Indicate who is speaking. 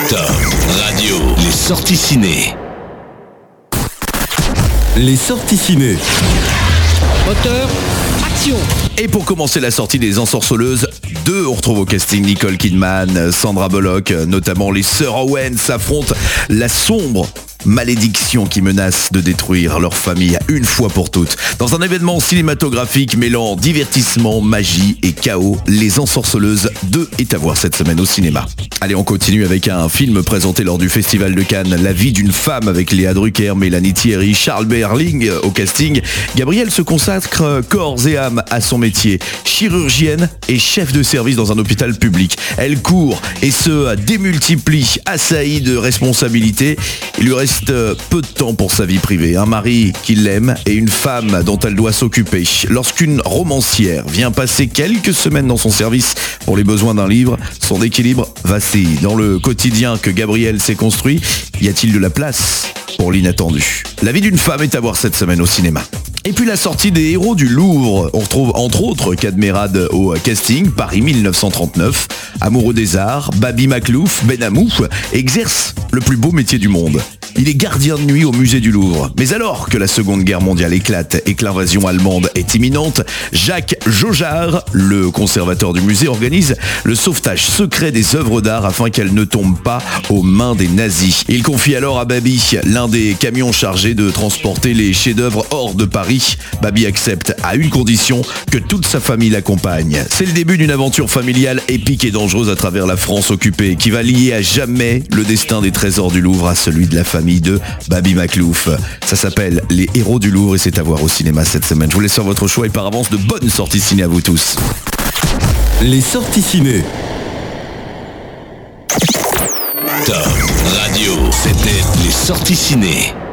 Speaker 1: Top Radio, les sorties ciné.
Speaker 2: Les sorties ciné.
Speaker 3: Moteur, action.
Speaker 4: Et pour commencer la sortie des Ensorceleuses 2, on retrouve au casting Nicole Kidman, Sandra Bullock, notamment les sœurs Owen s'affrontent la sombre malédiction qui menace de détruire leur famille une fois pour toutes. Dans un événement cinématographique mêlant divertissement, magie et chaos, Les Ensorceleuses 2 est à voir cette semaine au cinéma. Allez, on continue avec un film présenté lors du Festival de Cannes, La vie d'une femme avec Léa Drucker, Mélanie Thierry, Charles Berling au casting. Gabrielle se consacre corps et âme à son métier, chirurgienne et chef de service dans un hôpital public. Elle court et se démultiplie, assaillie de responsabilités. Il lui reste peu de temps pour sa vie privée, un mari qui l'aime et une femme dont elle doit s'occuper. Lorsqu'une romancière vient passer quelques semaines dans son service pour les besoins d'un livre, son équilibre vacille. Dans le quotidien que Gabrielle s'est construit, y a-t-il de la place pour l'inattendu? La vie d'une femme est à voir cette semaine au cinéma. Et puis la sortie des Héros du Louvre. On retrouve entre autres Cadmerade au casting, Paris 1939. Amoureux des arts, Babi Maclouf, Ben Amou, exerce le plus beau métier du monde. Il est gardien de nuit au musée du Louvre. Mais alors que la Seconde Guerre mondiale éclate et que l'invasion allemande est imminente, Jacques Jaujard, le conservateur du musée, organise le sauvetage secret des œuvres d'art afin qu'elles ne tombent pas aux mains des nazis. Il confie alors à Babi l'un des camions chargés de transporter les chefs-d'œuvre hors de Paris. Babi accepte à une condition, que toute sa famille l'accompagne. C'est le début d'une aventure familiale épique et dangereuse à travers la France occupée qui va lier à jamais le destin des trésors du Louvre à celui de la famille de Babi Maclouf. Ça s'appelle Les Héros du Louvre et c'est à voir au cinéma cette semaine. Je vous laisse faire votre choix et par avance de bonnes sorties ciné à vous tous.
Speaker 2: Les sorties ciné.
Speaker 1: Top Radio, c'était les sorties ciné.